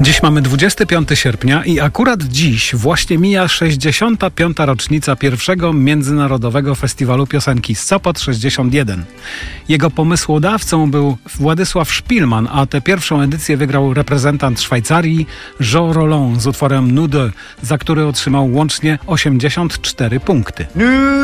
Dziś mamy 25 sierpnia i akurat dziś właśnie mija 65. rocznica pierwszego Międzynarodowego Festiwalu Piosenki Sopot 61. Jego pomysłodawcą był Władysław Szpilman, a tę pierwszą edycję wygrał reprezentant Szwajcarii Jean Roland z utworem Nous deux, za który otrzymał łącznie 84 punkty.